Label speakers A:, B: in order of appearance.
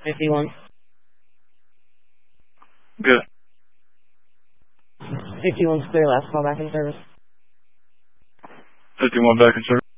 A: 51.
B: Good.
A: 51's clear, last call back in service.
B: 51 back in service.